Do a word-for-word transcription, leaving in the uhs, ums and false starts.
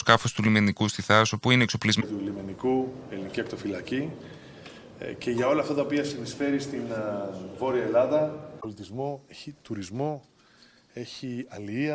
σκάφος του λιμενικού στη Θάσο που είναι εξοπλισμένο. Του λιμενικού, ελληνική ακτοφυλακή και για όλα αυτά τα οποία συνεισφέρει στην Βόρεια Ελλάδα. Πολιτισμό, έχει τουρισμό, έχει αλληλεία.